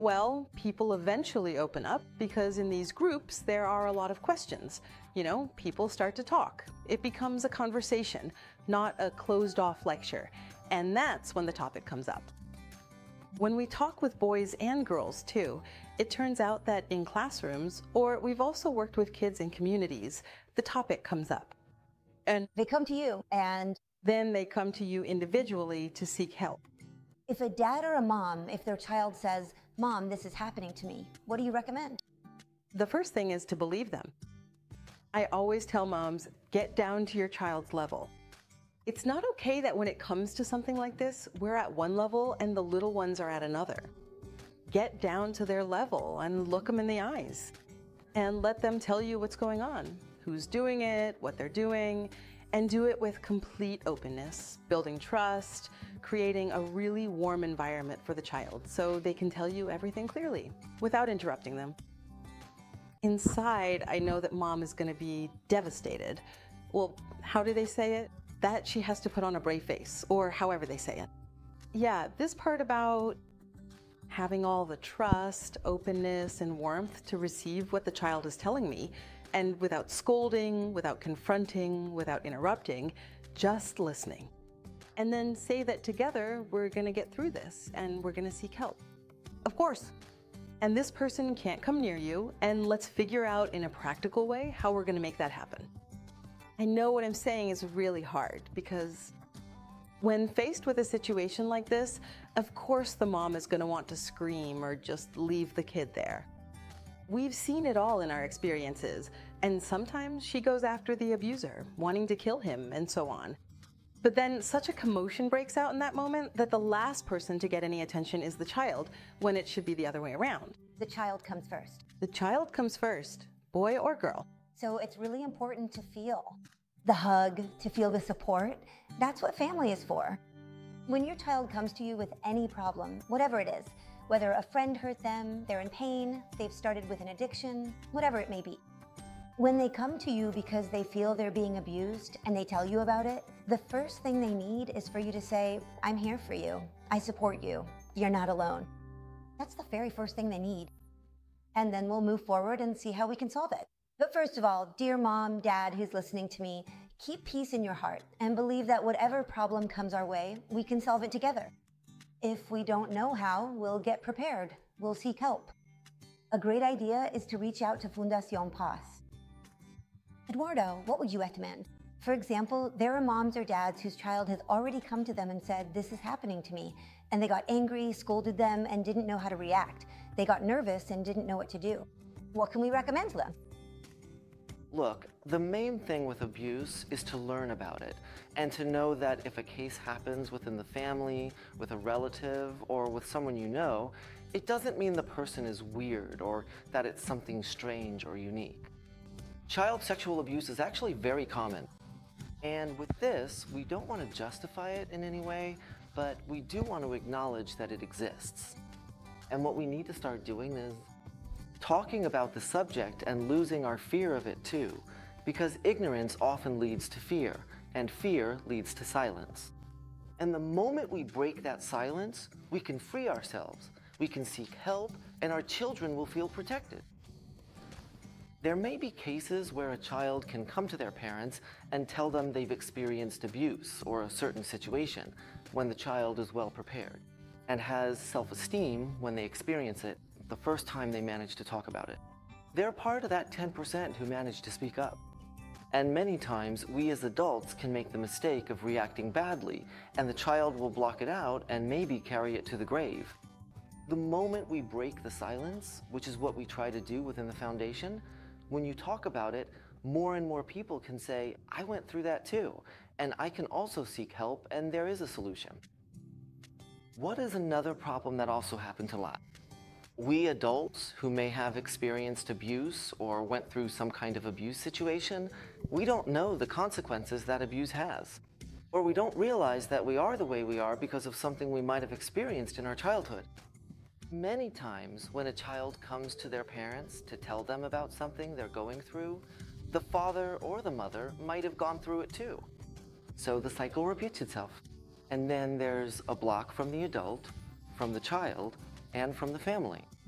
Well, people eventually open up because in these groups there are a lot of questions. People start to talk. It becomes a conversation, not a closed off lecture. And that's when the topic comes up. When we talk with boys and girls too, it turns out that in classrooms, or we've also worked with kids in communities, the topic comes up. And They come to you, and then they come to you individually to seek help. if a dad or a mom, if their child says, "Mom, this is happening to me," what do you recommend? The first thing is to believe them. I always tell moms, get down to your child's level. It's not okay that when it comes to something like this, we're at one level and the little ones are at another. Get down to their level and look them in the eyes and let them tell you what's going on, who's doing it, what they're doing, and do it with complete openness, building trust, creating a really warm environment for the child so they can tell you everything clearly without interrupting them. Inside, I know that mom is going to be devastated. Well, how do they say it? That she has to put on a brave face, or however they say it. Yeah, this part about having all the trust, openness, and warmth to receive what the child is telling me, and without scolding, without confronting, without interrupting, just listening. And then say that together we're going to get through this and we're going to seek help. Of course. And this person can't come near you, and let's figure out in a practical way how we're going to make that happen. I know what I'm saying is really hard because when faced with a situation like this, of course the mom is going to want to scream or just leave the kid there. We've seen it all in our experiences, and sometimes she goes after the abuser, wanting to kill him and so on. But then such a commotion breaks out in that moment that the last person to get any attention is the child, when it should be the other way around. The child comes first. The child comes first, boy or girl. So it's really important to feel the hug, to feel the support. That's what family is for. When your child comes to you with any problem, whatever it is, whether a friend hurt them, they're in pain, they've started with an addiction, whatever it may be. When they come to you because they feel they're being abused and they tell you about it, the first thing they need is for you to say, "I'm here for you. I support you. You're not alone." That's the very first thing they need. And then we'll move forward and see how we can solve it. But first of all, dear mom, dad who's listening to me, keep peace in your heart and believe that whatever problem comes our way, we can solve it together. If we don't know how, we'll get prepared. We'll seek help. A great idea is to reach out to Fundación Paz. Eduardo, what would you recommend? For example, there are moms or dads whose child has already come to them and said, "This is happening to me," and they got angry, scolded them, and didn't know how to react. They got nervous and didn't know what to do. What can we recommend to them? Look, the main thing with abuse is to learn about it and to know that if a case happens within the family, with a relative, or with someone you know, it doesn't mean the person is weird or that it's something strange or unique. Child sexual abuse is actually very common. And with this, we don't want to justify it in any way, but we do want to acknowledge that it exists. And what we need to start doing is talking about the subject and losing our fear of it too, because ignorance often leads to fear, and fear leads to silence. And the moment we break that silence, we can free ourselves, we can seek help, and our children will feel protected. There may be cases where a child can come to their parents and tell them they've experienced abuse or a certain situation when the child is well prepared and has self-esteem when they experience it the first time they manage to talk about it. They're part of that 10% who manage to speak up. And many times, we as adults can make the mistake of reacting badly, and the child will block it out and maybe carry it to the grave. The moment we break the silence, which is what we try to do within the foundation, when you talk about it, more and more people can say, "I went through that too, and I can also seek help, and there is a solution." What is another problem that also happens a lot? We adults who may have experienced abuse or went through some kind of abuse situation, we don't know the consequences that abuse has. Or we don't realize that we are the way we are because of something we might have experienced in our childhood. Many times when a child comes to their parents to tell them about something they're going through, the father or the mother might have gone through it too. So the cycle repeats itself. And then there's a block from the adult, from the child, and from the family.